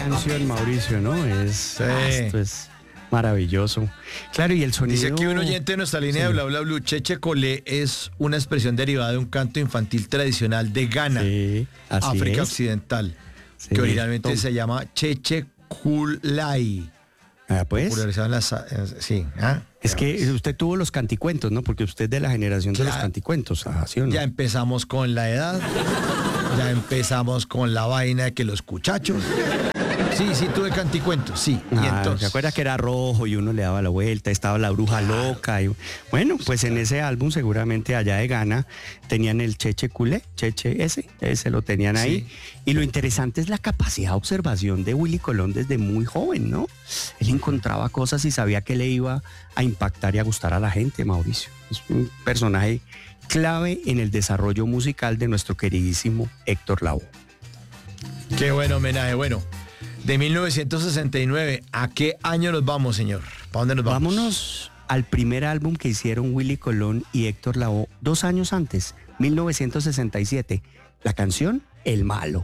canción, Mauricio, ¿no? Esto es maravilloso. Claro, y el sonido... Dice que un oyente de nuestra línea de Bla Bla Blue, Cheche Colé es una expresión derivada de un canto infantil tradicional de Ghana, Sí, así África es. Occidental, Sí. que originalmente se llama Cheche Kulai. Ah, pues. Popularizado en las... sí. Es que usted tuvo los canticuentos, ¿no? Porque usted es de la generación de los Claro. canticuentos, ¿sí o no? Ya empezamos con la edad, ya empezamos con la vaina de que los cuchachos... Sí, tuve canticuentos, sí. Y entonces... ¿Se acuerda que era rojo y uno le daba la vuelta, estaba la bruja loca? Y, bueno, pues en ese álbum seguramente allá de Ghana tenían el Cheche Culé, Cheche ese lo tenían ahí. Sí. Y lo interesante es la capacidad de observación de Willy Colón desde muy joven, ¿no? Él encontraba cosas y sabía que le iba a impactar y a gustar a la gente, Mauricio. Es un personaje clave en el desarrollo musical de nuestro queridísimo Héctor Lavoe. Qué buen homenaje. Bueno, de 1969, ¿a qué año nos vamos, señor? ¿Para dónde nos vamos? Vámonos al primer álbum que hicieron Willy Colón y Héctor Lavoe 2 años antes, 1967. La canción El Malo.